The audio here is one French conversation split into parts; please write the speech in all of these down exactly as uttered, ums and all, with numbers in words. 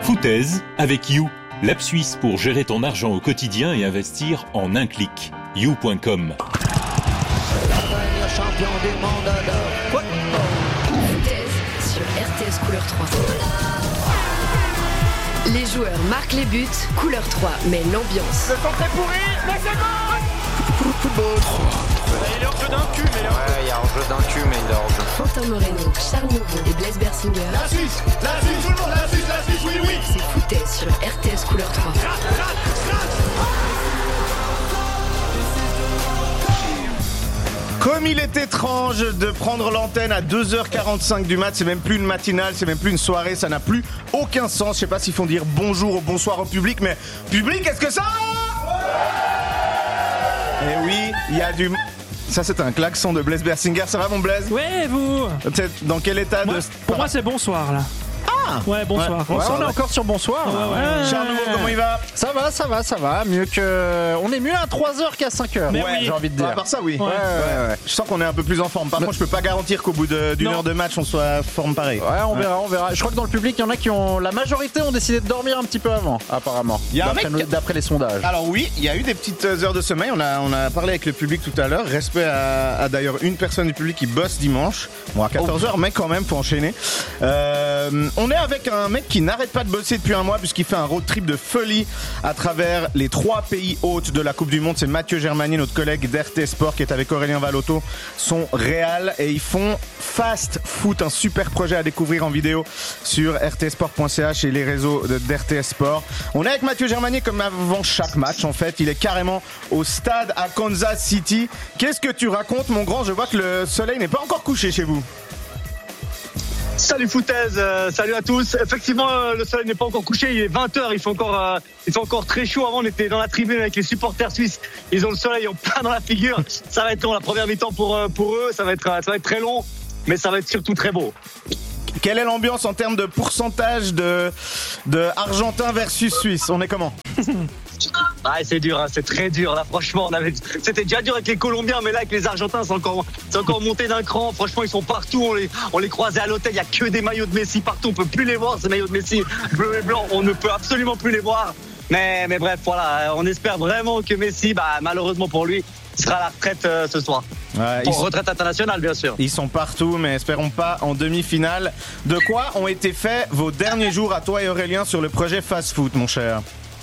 Foutaise avec You, l'app suisse pour gérer ton argent au quotidien et investir en un clic. you point com. Champion du monde de football. Foutaise sur R T S Couleur trois. Les joueurs marquent les buts, Couleur trois met l'ambiance. Le centre est pourri, mais c'est bon. Football. Il est hors jeu d'un cul, mais là. Ouais, il y a hors jeu d'un cul, mais il est hors jeu. Quentin Moreno, Charles Nouveau et Blaise Bersinger. La Suisse, la Suisse, tout le monde, la Suisse, la Suisse, oui, oui. C'est Foutaise sur R T S Couleur trois. Comme il est étrange de prendre l'antenne à deux heures quarante-cinq du mat, c'est même plus une matinale, c'est même plus une soirée, ça n'a plus aucun sens. Je sais pas s'il faut dire bonjour ou bonsoir au public, mais public, est-ce que ça va ? Eh oui, il y a du... Ça c'est un klaxon de Blaise Bersinger, ça va mon Blaise ? Ouais, vous Peut-être dans quel état moi, de... Pour moi c'est bonsoir là. Ah Ouais, bonsoir. Ouais, bonsoir. ouais, on est encore sur bonsoir. Ouais, ouais. Charles Nouveau, comment il va ? Ça va, ça va, ça va. Mieux que. On est mieux à trois heures qu'à cinq heures. Mais ouais, oui. j'ai envie de À dire. part ça, oui. Ouais. Ouais, ouais, ouais. Je sens qu'on est un peu plus en forme. Par contre, je peux pas garantir qu'au bout de- d'une Non. heure de match, on soit forme pareil. Ouais, on verra, on verra. Je crois que dans le public, il y en a qui ont. La majorité ont décidé de dormir un petit peu avant, apparemment. Il y a un D'après, mec- nous- d'après les sondages. Alors oui, il y a eu des petites heures de sommeil. On a, on a parlé avec le public tout à l'heure. Respect à, à d'ailleurs une personne du public qui bosse dimanche. Bon, à quatorze heures, mais quand même, faut enchaîner. Euh, on est avec un mec qui n'arrête pas de bosser depuis un mois puisqu'il fait un road trip de folie à travers les trois pays hôtes de la Coupe du Monde. C'est Mathieu Germanier, notre collègue d'R T Sport, qui est avec Aurélien Valotto, son Real, et ils font Fast Foot, un super projet à découvrir en vidéo sur r t sport point c h et les réseaux de d'R T Sport. On est avec Mathieu Germanier comme avant chaque match en fait. Il est carrément au stade à Kansas City. Qu'est-ce que tu racontes mon grand ? Je vois que le soleil n'est pas encore couché chez vous. Salut Foutaise, euh, salut à tous. Effectivement, euh, le soleil n'est pas encore couché, il est vingt heures, il fait encore, euh, il fait encore très chaud. Avant, on était dans la tribune avec les supporters suisses. Ils ont le soleil en plein dans la figure. Ça va être long, la première mi-temps pour euh, pour eux. Ça va être, euh, ça va être très long, mais ça va être surtout très beau. Quelle est l'ambiance en termes de pourcentage de, de Argentin versus Suisse ? On est comment ? Ah, c'est dur, hein, c'est très dur. Là, franchement, on avait, c'était déjà dur avec les Colombiens, mais là, avec les Argentins, c'est encore, c'est encore monté d'un cran. Franchement, ils sont partout. On les, on les croisait à l'hôtel. Il y a que des maillots de Messi partout. On peut plus les voir, ces maillots de Messi bleu et blanc. On ne peut absolument plus les voir. Mais, mais bref, voilà. On espère vraiment que Messi, bah, malheureusement pour lui, sera à la retraite euh, ce soir. Ouais, Pour ils, retraite internationale, bien sûr. ils sont partout, mais espérons pas en demi-finale. De quoi ont été faits vos derniers jours à toi et Aurélien sur le projet Fast Foot, mon cher ?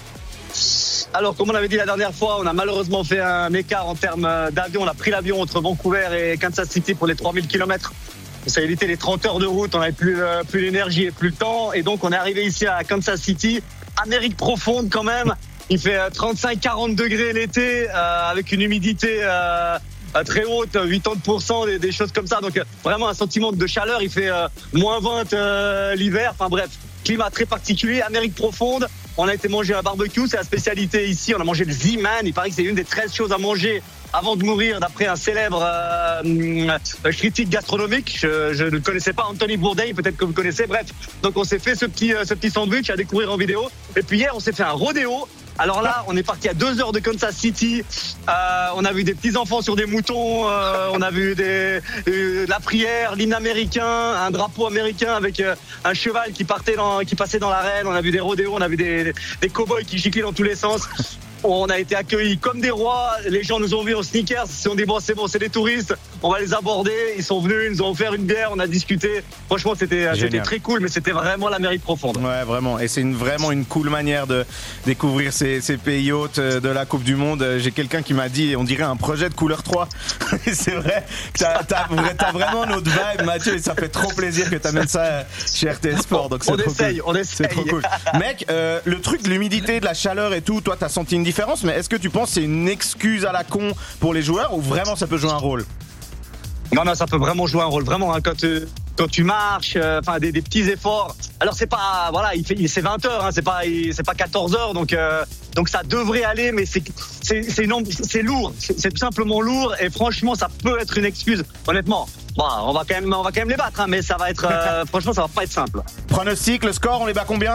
Alors, comme on avait dit la dernière fois, on a malheureusement fait un écart en termes d'avion. On a pris l'avion entre Vancouver et Kansas City pour les trois mille kilomètres. Ça a évité les trente heures de route. On n'avait plus, euh, plus l'énergie et plus le temps. Et donc, on est arrivé ici à Kansas City. Amérique profonde quand même. Il fait trente-cinq à quarante degrés l'été, euh, avec une humidité euh, très haute, quatre-vingt-dix pour cent, des, des choses comme ça. Donc, euh, vraiment un sentiment de chaleur. Il fait euh, moins vingt euh, l'hiver. Enfin bref, climat très particulier. Amérique profonde. On a été manger un barbecue, c'est la spécialité ici. On a mangé le Z-Man. Il paraît que c'est une des treize choses à manger avant de mourir, d'après un célèbre euh, critique gastronomique. Je, je ne connaissais pas Anthony Bourdain, peut-être que vous connaissez. Bref, donc on s'est fait ce petit, ce petit sandwich à découvrir en vidéo. Et puis hier, on s'est fait un rodéo. Alors là, on est parti à deux heures de Kansas City. Euh, on a vu des petits enfants sur des moutons. Euh, on a vu des, euh, la prière, l'hymne américain, un drapeau américain avec euh, un cheval qui partait dans, qui passait dans l'arène. On a vu des rodéos, on a vu des, des cow-boys qui giclaient dans tous les sens. On a été accueillis comme des rois. Les gens nous ont vus en sneakers. Ils se sont dit bon, c'est bon, c'est des touristes. On va les aborder. Ils sont venus, ils nous ont offert une bière. On a discuté. Franchement, c'était, c'était très cool, mais c'était vraiment l'Amérique profonde. Ouais, vraiment. Et c'est une, vraiment une cool manière de découvrir ces, ces pays hôtes de la Coupe du Monde. J'ai quelqu'un qui m'a dit, on dirait un projet de couleur trois. C'est vrai. T'as, t'as, t'as vraiment notre vibe, Mathieu, et ça fait trop plaisir que t'amènes ça chez R T S Sport. Donc c'est on trop essaye, cool. on essaye. C'est trop cool. Mec, euh, le truc de l'humidité, de la chaleur et tout, toi, t'as senti une différence, mais est-ce que tu penses que c'est une excuse à la con pour les joueurs ou vraiment ça peut jouer un rôle ? Non, non, ça peut vraiment jouer un rôle. Vraiment, hein, quand, tu, quand tu marches, enfin, euh, des, des petits efforts. Alors, c'est pas, voilà, il fait, c'est vingt heures, hein, c'est pas, c'est pas quatorze heures, donc, euh, donc ça devrait aller, mais c'est, c'est, c'est, non, c'est lourd. C'est, c'est tout simplement lourd, et franchement, ça peut être une excuse. Honnêtement, bon, on va quand même, on va quand même les battre, hein, mais ça va être, euh, franchement, ça va pas être simple. Pronostic, le score, on les bat combien ?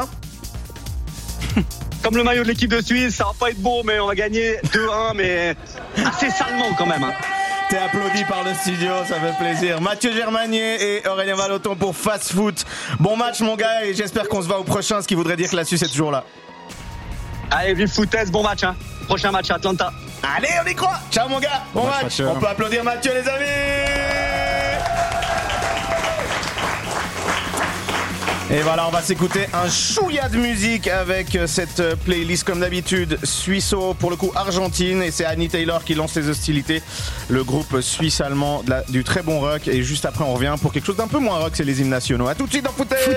Comme le maillot de l'équipe de Suisse, ça va pas être beau, mais on va gagner deux un, mais assez salement quand même. Hein. T'es applaudi par le studio, ça fait plaisir. Mathieu Germanier et Aurélien Vallotton pour Fast Foot. Bon match mon gars et j'espère qu'on se voit au prochain, ce qui voudrait dire que la Suisse est toujours là. Allez, vive foutaise, bon match. Hein. Prochain match à Atlanta. Allez, on y croit. Ciao mon gars, bon, bon match. match. On peut applaudir Mathieu les amis. Et voilà, on va s'écouter un chouïa de musique avec cette playlist comme d'habitude Suisseau, pour le coup Argentine, et c'est Annie Taylor qui lance les hostilités, le groupe suisse-allemand du très bon rock, et juste après on revient pour quelque chose d'un peu moins rock, c'est les hymnes nationaux. A tout de suite dans Foutaise.